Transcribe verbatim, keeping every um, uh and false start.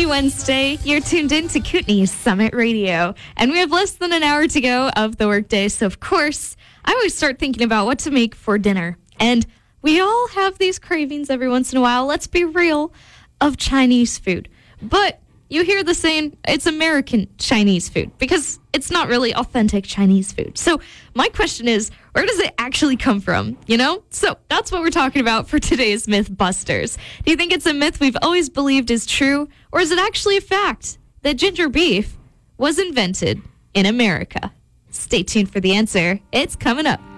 Happy Wednesday. You're tuned in to Kootenai Summit Radio. And we have less than an hour to go of the workday. So, of course, I always start thinking about what to make for dinner. And we all have these cravings every once in a while, let's be real, of Chinese food. But you hear the saying, it's American Chinese food, because it's not really authentic Chinese food. So my question is, where does it actually come from, you know? So that's what we're talking about for today's Mythbusters. Do you think it's a myth we've always believed is true, or is it actually a fact that ginger beef was invented in America? Stay tuned for the answer. It's coming up.